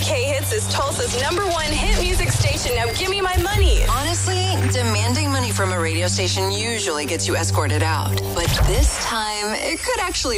K-Hits is Tulsa's #1 hit music station. Now give me my money. Honestly, demanding money from a radio station usually gets you escorted out. But this time, it could actually